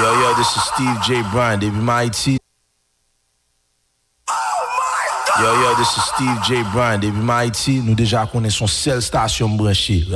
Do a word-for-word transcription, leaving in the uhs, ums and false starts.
Yo, yo, this is Steve J. Bryan, David Mighty. Yo, yo, this is Steve J. Bryan, David Mighty. Nous déjà connaissons seule station branchée.